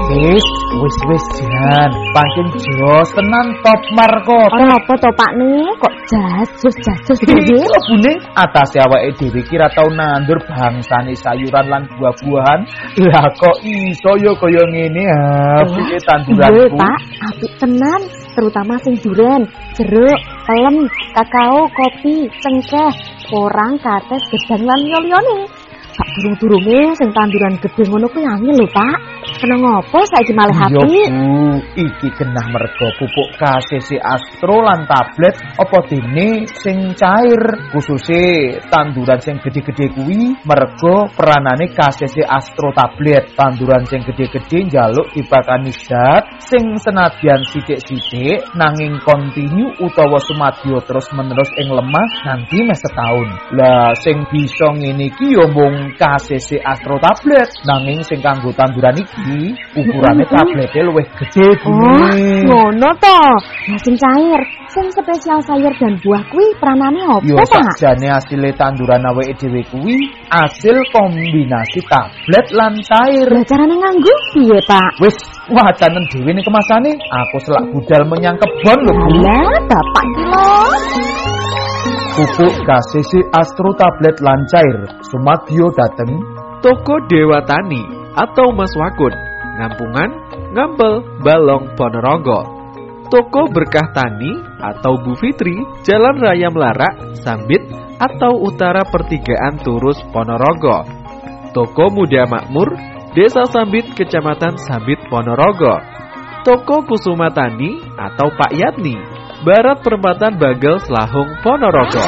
Wis Jan, pancen jos tenan top marko. Apa to Pak nih? Kok jasus dhewe? Lebune atase awake dhewe ki ra tau nandur bangsane sayuran lan buah-buahan. Lah kok iso ya kaya ngene apike tanduranku. Iya, Pak, apik tenan, terutama sing duren, jeruk, pelem, kakao, kopi, cengkeh, porang, kates, gedang lan liyane. Sak durung-durunge sing tanduran gedhe ngono kuwi angel lho, Pak. Kena ngopo saiki malih apik? Yo Bu, iki genah merga pupuk KCC Astro lan tablet apa dene sing cair, khususe tanduran sing gede-gede kuwi merga peranane KCC Astro tablet. Tanduran sing gede-gede njaluk dipakani zat sing senadyan sithik-sithik nanging kontinu utawa sumadyo terus-menerus ing lemah nganti mes setahun. Lah sing bisa ngene iki yo mung KCC Astro tablet, nanging sing kanggo tanduran iki ukurane tablete luwih gede dene. Ngono to. Lah sing cair, sing spesial sayur dan buah kuwi peranane opo, Yo Pak? sakjane asile tanduran awake dhewe kuwi asil kombinasi tablet lan cair. Lah carane nganggo piye, Pak? Wis wacanen dhewe ning kemasane, aku selak budal menyang kebon lho Bu. Lah, Bapak iki lho. Pupuk KCC Astro tablet lan cair sumadyo dateng Toko Dewa Tani atau Mas Wakun, Ngampungan, Ngampel, Balong, Ponorogo. Toko Berkah Tani atau Bu Fitri, Jalan Raya Melarak, Sambit atau Utara Pertigaan Turus, Ponorogo. Toko Muda Makmur, Desa Sambit, Kecamatan Sambit, Ponorogo. Toko Kusuma Tani atau Pak Yatni, Barat Perempatan Bagel, Selahung, Ponorogo.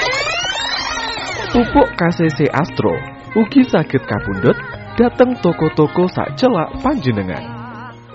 Pupuk KCC Astro ugi saged kapundhut dhateng toko-toko sak celak panjenengan.